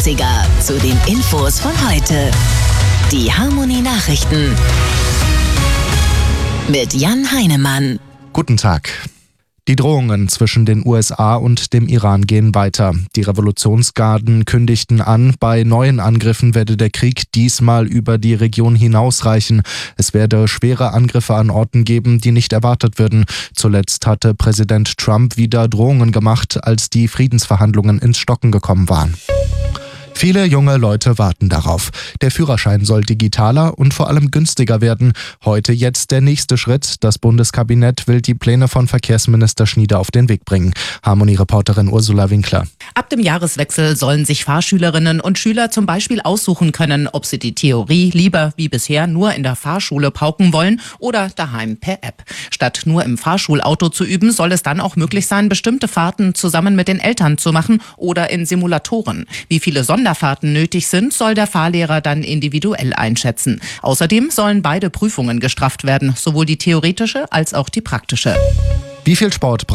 Zu den Infos von heute. Die Harmonie Nachrichten mit Jan Heinemann. Guten Tag. Die Drohungen zwischen den USA und dem Iran gehen weiter. Die Revolutionsgarden kündigten an, bei neuen Angriffen werde der Krieg diesmal über die Region hinausreichen. Es werde schwere Angriffe an Orten geben, die nicht erwartet würden. Zuletzt hatte Präsident Trump wieder Drohungen gemacht, als die Friedensverhandlungen ins Stocken gekommen waren. Viele junge Leute warten darauf. Der Führerschein soll digitaler und vor allem günstiger werden. Heute jetzt der nächste Schritt. Das Bundeskabinett will die Pläne von Verkehrsminister Schnieder auf den Weg bringen. Harmonie-Reporterin Ursula Winkler. Ab dem Jahreswechsel sollen sich Fahrschülerinnen und Schüler zum Beispiel aussuchen können, ob sie die Theorie lieber wie bisher nur in der Fahrschule pauken wollen oder daheim per App. Statt nur im Fahrschulauto zu üben, soll es dann auch möglich sein, bestimmte Fahrten zusammen mit den Eltern zu machen oder in Simulatoren. Wie viele Sonderfahrten nötig sind, soll der Fahrlehrer dann individuell einschätzen. Außerdem sollen beide Prüfungen gestrafft werden, sowohl die theoretische als auch die praktische. Wie viel Sport